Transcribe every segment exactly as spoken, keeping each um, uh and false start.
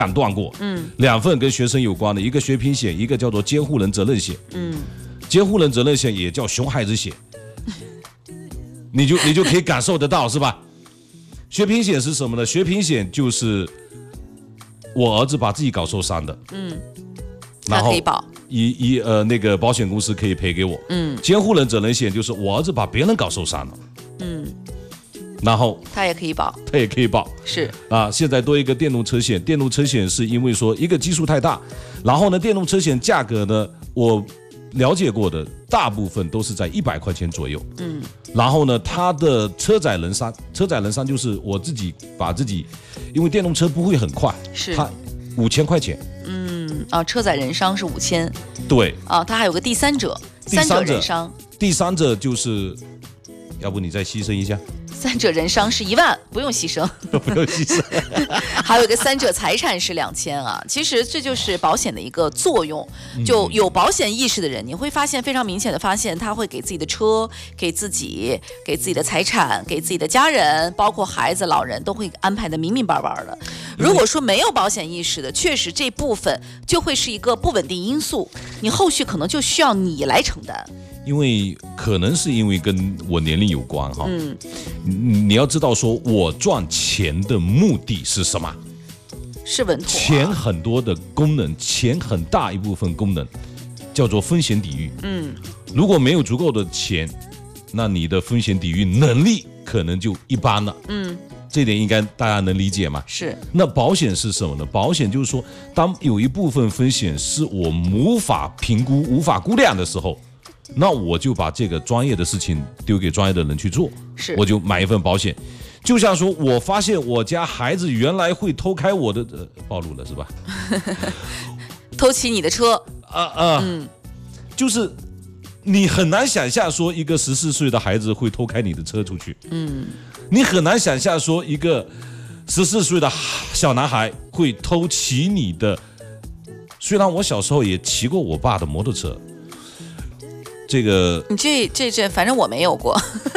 斩断过，嗯，两份跟学生有关的，一个学平险，一个叫做监护人责任险，嗯，监护人责任险也叫熊孩子险，你就你就可以感受得到是吧？学平险是什么呢？学平险就是我儿子把自己搞受伤的，嗯，然后一一呃那个保险公司可以赔给我，嗯，监护人责任险就是我儿子把别人搞受伤了，嗯。然后他也可以保， 他也可以保， 是啊。现在多一个电动车险，电动车险是因为说一个基数太大，然后呢，电动车险价格呢，我了解过的大部分都是在一百块钱左右，嗯。然后呢，它的车载人伤，车载人伤就是我自己把自己，因为电动车不会很快， 是它五千块钱， 嗯啊，车载人伤是五千， 对啊，它还有个第三者，三者人伤， 第三者就是，要不你再牺牲一下。 三者人伤是一万，不用牺牲， 不用牺牲。 还有一个三者财产是两千啊。其实这就是保险的一个作用。就有保险意识的人，你会发现非常明显的发现，他会给自己的车、给自己、给自己的财产、给自己的家人，包括孩子、老人，都会安排的明明白白的。如果说没有保险意识的，确实这部分就会是一个不稳定因素，你后续可能就需要你来承担。 因为可能是因为跟我年龄有关哈，嗯，你要知道说我赚钱的目的是什么？ 是稳妥、啊。 钱很多的功能，钱很大一部分功能叫做风险抵御。嗯，如果没有足够的钱，那你的风险抵御能力可能就一般了。嗯，这点应该大家能理解吗？ 是。 那保险是什么呢？保险就是说，当有一部分风险是我无法评估、无法估量的时候。那我就把这个专业的事情丢给专业的人去做， 是， 我就买一份保险。就像说，我发现我家孩子原来会偷开我的，呃，暴露了是吧？ 偷骑你的车啊啊，嗯，就是你很难想象说一个十四岁的孩子会偷开你的车出去，嗯，你很难想象说一个十四岁的小男孩会偷骑你的。虽然我小时候也骑过我爸的摩托车。这个你这这这，反正我没有过。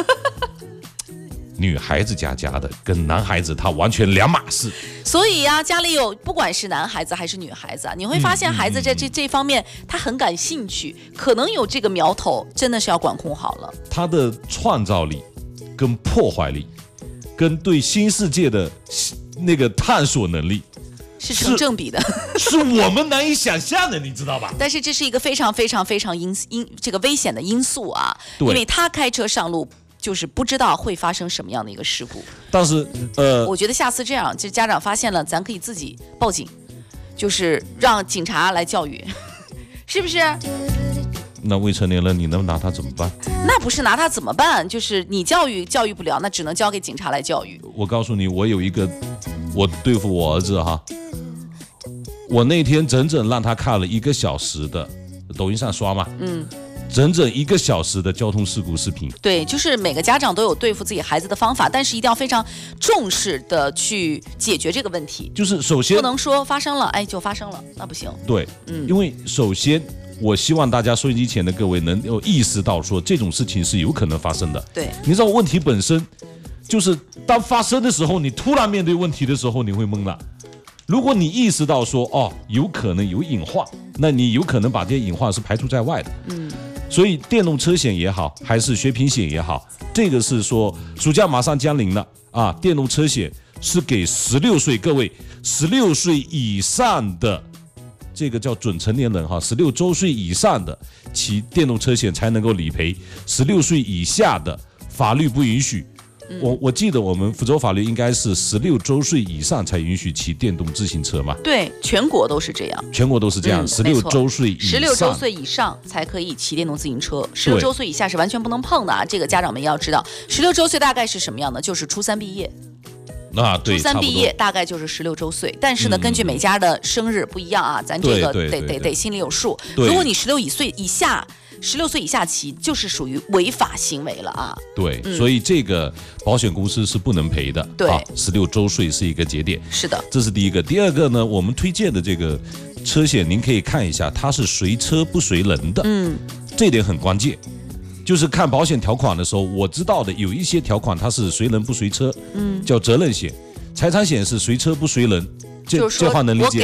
女孩子家家的跟男孩子他完全两码事。 所以呀、啊，家里有不管是男孩子还是女孩子啊，你会发现孩子在这、嗯、这方面他很感兴趣，可能有这个苗头，真的是要管控好了。 他的创造力、跟破坏力、跟对新世界的那个探索能力。 是成正比的， 是, 是我们难以想象的，你知道吧？ 但是这是一个非常非常非常因因这个危险的因素啊，因为他开车上路就是不知道会发生什么样的一个事故。 但是呃， 我觉得下次这样，就家长发现了，咱可以自己报警，就是让警察来教育，是不是？ 那未成年人你能拿他怎么办？ 那不是拿他怎么办，就是你教育教育不了，那只能交给警察来教育。 我告诉你，我有一个，我对付我儿子哈。我那天整整让他看了一个小时的抖音上刷嘛，嗯，整整一个小时的交通事故视频。 对，就是每个家长都有对付自己孩子的方法，但是一定要非常重视的去解决这个问题。 就是首先不能说发生了，哎就发生了，那不行。 对，嗯，因为首先我希望大家收音机前的各位能有意识到说这种事情是有可能发生的。 对， 你知道问题本身就是当发生的时候，你突然面对问题的时候，你会懵了。如果你意识到说哦有可能有隐患，那你有可能把这些隐患是排除在外的。嗯，所以电动车险也好，还是学平险也好，这个是说暑假马上将临了啊，电动车险是给十六岁各位十六岁以上的这个叫准成年人哈，十六周岁以上的骑电动车险才能够理赔，十六岁以下的法律不允许。我我记得我们福州法律应该是十六周岁以上才允许骑电动自行车嘛？ 对，全国都是这样， 全国都是这样。十六周岁以上， 十六周岁以上才可以骑电动自行车，十六周岁以下是完全不能碰的啊！这个家长们要知道，十六周岁大概是什么样的？就是初三毕业。 啊，对， 初三毕业大概就是十六周岁，但是呢，嗯、根据每家的生日不一样啊，咱这个得得得心里有数。如果你十六岁以下。十六岁以下骑就是属于违法行为了啊！ 对、嗯，所以这个保险公司是不能赔的。 对， 十六周岁是一个节点。 是的， 这是第一个。第二个呢，我们推荐的这个车险，您可以看一下，它是随车不随人的。嗯，这点很关键。就是看保险条款的时候，我知道的有一些条款它是随人不随车，嗯，叫责任险；财产险是随车不随人， 这就是说这话能理解。